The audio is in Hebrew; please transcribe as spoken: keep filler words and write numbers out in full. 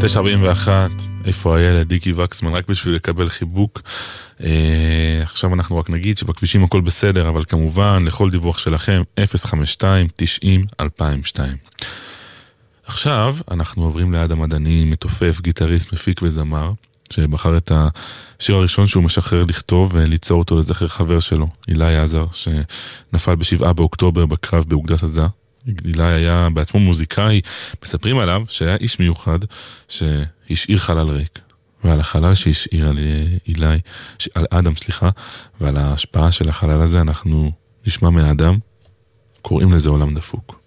תשע ארבעים ואחת, איפה הילד? דיקי וקסמן, רק בשביל לקבל חיבוק. אה, עכשיו אנחנו רק נגיד שבכבישים הכל בסדר, אבל כמובן לכל דיווח שלכם אפס חמש שתיים תשעים אלפיים ושתיים. עכשיו אנחנו עוברים ליד המדעני, מתופף, גיטריסט, מפיק וזמר, שבחר את השיר הראשון שהוא משחרר לכתוב וליצור אותו לזכר חבר שלו, אילי עזר, שנפל בשבעה באוקטובר בקרב באוגדת עזה. אילי היה בעצמו מוזיקאי, מספרים עליו שהיה איש מיוחד שהשאיר חלל ריק, ועל החלל שהשאיר על אילי, על אדם סליחה, ועל ההשפעה של החלל הזה אנחנו נשמע מאדם, קוראים לזה עולם דפוק.